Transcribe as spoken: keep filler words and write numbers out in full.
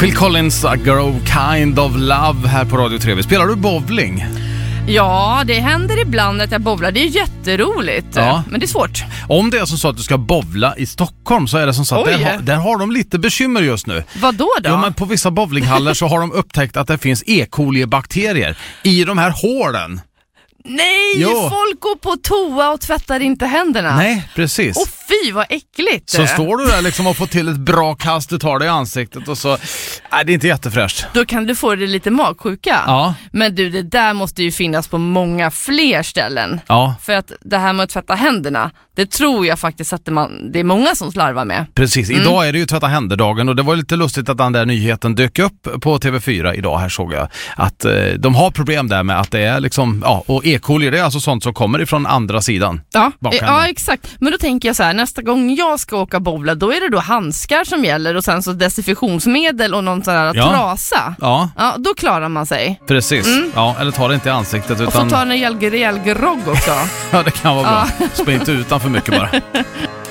Phil Collins, A Girl Kind of Love här på Radio tre. Spelar du bowling? Ja, det händer ibland att jag bowlar. Det är jätteroligt, ja. Men det är svårt. Om det är som så att du ska bowla i Stockholm så är det som så att där har, där har de lite bekymmer just nu. Vad då då? Ja, men på vissa bowlinghallar så har de upptäckt att det finns E. coli-bakterier i de här hålen. Nej, jo. folk går på toa och tvättar inte händerna. Nej, precis. Och fy, vad äckligt. Så står du där liksom och får till ett bra kast, du tar det i ansiktet och så... Nej, det är inte jättefräscht. Då kan du få det lite magsjuka. Ja. Men du, det där måste ju finnas på många fler ställen. Ja. För att det här med att tvätta händerna, det tror jag faktiskt att man, det är många som slarvar med. Precis, mm. Idag är det ju tvätta händer-dagen och det var lite lustigt att den där nyheten dök upp på T V fyra idag. Här såg jag att eh, de har problem där med att det är liksom, ja, och E. coli, det är alltså sånt som kommer ifrån andra sidan. Ja, ja, exakt. Men då tänker jag så här, nästa gång jag ska åka bowla, då är det då handskar som gäller och sen så desinfektionsmedel och någon sån här ja. trasa. Ja. Ja, då klarar man sig. Precis, mm. ja, eller ta det inte i ansiktet utan... Och få ta en rejäl grogg också. Ja, det kan vara bra. Ja. Spä inte utan för mycket bara.